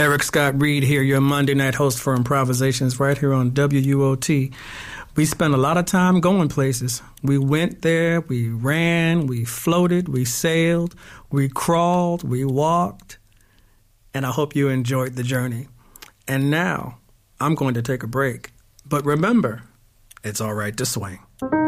Eric Scott Reed here, your Monday night host for Improvisations right here on WUOT. We spent a lot of time going places. We went there, we ran, we floated, we sailed, we crawled, we walked, and I hope you enjoyed the journey. And now, I'm going to take a break. But remember, it's all right to swing.